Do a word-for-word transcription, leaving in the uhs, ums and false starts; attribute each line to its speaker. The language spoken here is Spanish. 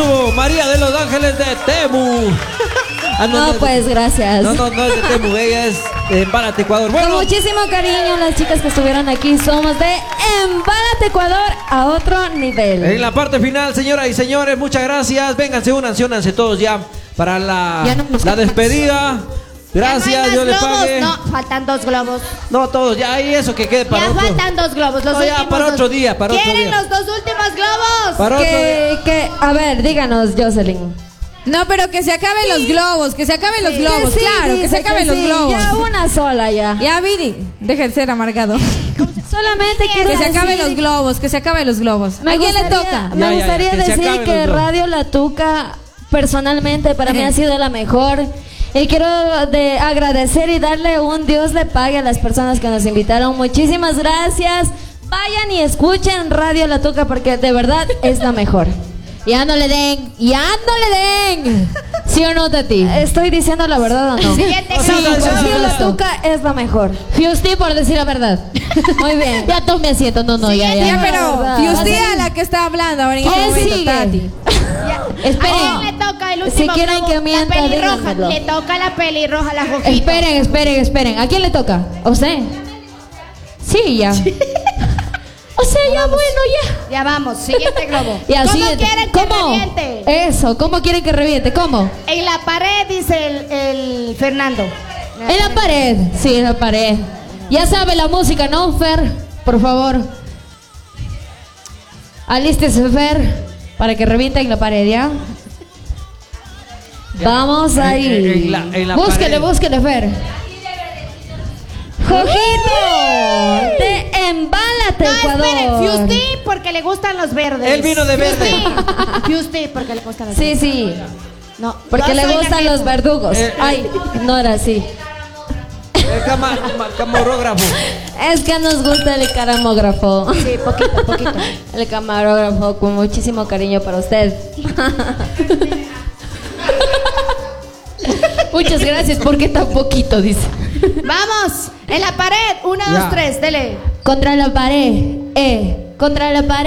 Speaker 1: estuvo María de los Ángeles de Temu.
Speaker 2: Ah, no, no, pues gracias.
Speaker 1: No, no, no es de Temu, ella es de Embálate Ecuador. Bueno,
Speaker 2: con muchísimo cariño las chicas que estuvieron aquí. Somos de Embálate Ecuador a otro nivel.
Speaker 1: En la parte final, señoras y señores, muchas gracias. Vénganse, únanse, únanse todos ya para la,
Speaker 2: ya no
Speaker 1: la despedida. Gracias,
Speaker 3: no
Speaker 1: yo le
Speaker 3: globos,
Speaker 1: pague.
Speaker 3: No, faltan dos globos.
Speaker 1: No, todos, ya hay eso que quede para
Speaker 3: ya
Speaker 1: otro.
Speaker 3: Ya faltan dos globos, los
Speaker 1: no, ya,
Speaker 3: últimos
Speaker 1: para
Speaker 3: dos.
Speaker 1: otro día, para otro día.
Speaker 3: ¿Quieren los dos últimos globos?
Speaker 1: Para otro
Speaker 2: que,
Speaker 1: día.
Speaker 2: que, a ver, díganos, Jocelyn.
Speaker 4: No, pero que se acaben sí. los globos, que se acaben sí. los globos,
Speaker 2: que sí,
Speaker 4: claro, que se acaben
Speaker 2: que
Speaker 4: los
Speaker 2: sí.
Speaker 4: globos.
Speaker 2: Ya una sola ya.
Speaker 4: Ya, Viri, deja de ser amargado.
Speaker 2: Solamente quiero
Speaker 4: que se
Speaker 2: decir...
Speaker 4: acaben los globos, que se acaben los globos.
Speaker 2: Me
Speaker 4: ¿A quién
Speaker 2: gustaría,
Speaker 4: le toca?
Speaker 2: Me
Speaker 1: ya,
Speaker 2: gustaría
Speaker 1: ya, ya, que
Speaker 2: decir que Radio La Tuca, personalmente, para mí ha sido la mejor. Y quiero de agradecer y darle un Dios le pague a las personas que nos invitaron. Muchísimas gracias. Vayan y escuchen Radio La Tuca porque de verdad es la mejor.
Speaker 4: Ya no le den, ya no le den. ¿Sí o no, Tati?
Speaker 2: ¿Estoy diciendo la verdad o no?
Speaker 3: Siguiente
Speaker 2: sí,
Speaker 3: globo.
Speaker 2: Radio La Tuca es la mejor.
Speaker 4: Fiusti, por decir la verdad.
Speaker 2: Muy bien.
Speaker 4: Ya tome asiento, no, no, ya, ya.
Speaker 2: Ya,
Speaker 4: pero Fiusti a la que está hablando ahora en este momento,
Speaker 2: sigue?
Speaker 4: Tati.
Speaker 3: Esperen. ¿A quién le toca el último
Speaker 2: Si quieren
Speaker 3: globo?
Speaker 2: que mienta,
Speaker 3: la pelirroja.
Speaker 2: díganmelo.
Speaker 3: Le toca la pelirroja, la rojita.
Speaker 4: Esperen, esperen, esperen. ¿A quién le toca? ¿A usted? Sí, ya. O sea, ya
Speaker 3: vamos.
Speaker 4: bueno, ya.
Speaker 3: Ya vamos, siguiente globo.
Speaker 4: Ya,
Speaker 3: ¿Cómo
Speaker 4: siguiente.
Speaker 3: quieren que
Speaker 4: ¿Cómo?
Speaker 3: reviente?
Speaker 4: Eso, ¿cómo quieren que reviente? ¿Cómo?
Speaker 3: En la pared, dice el, el Fernando.
Speaker 4: En la pared. Sí, en la pared. Ya sabe la música, ¿no, Fer? Por favor. Alístese, Fer, para que reviente en la pared, ¿ya?
Speaker 1: Ya.
Speaker 4: Vamos
Speaker 1: En-
Speaker 4: ahí.
Speaker 1: en- en la- en la
Speaker 4: búsquele,
Speaker 1: pared.
Speaker 4: búsquele, Fer.
Speaker 2: Jojito de Embálate
Speaker 3: No,
Speaker 2: Ecuador.
Speaker 3: esperen, Fiusti porque le gustan los verdes.
Speaker 1: Él vino de verde.
Speaker 3: Fiusti, Fiusti porque le gustan los
Speaker 2: Sí,
Speaker 3: verdes.
Speaker 2: sí.
Speaker 3: No,
Speaker 2: Porque
Speaker 3: yo
Speaker 2: le
Speaker 3: soy la
Speaker 2: gustan
Speaker 3: jefa.
Speaker 2: los verdugos.
Speaker 1: Eh, eh.
Speaker 2: Ay, no era así.
Speaker 1: El cama- cama- camarógrafo.
Speaker 2: Es que nos gusta el caramógrafo.
Speaker 3: Sí, poquito, poquito.
Speaker 2: El camarógrafo con muchísimo cariño para usted.
Speaker 4: Muchas gracias, ¿por qué tan poquito? Dice.
Speaker 3: Vamos, en la pared. Uno,
Speaker 1: Ya.
Speaker 3: dos, tres, dele.
Speaker 2: Contra la pared. Eh, contra la pared.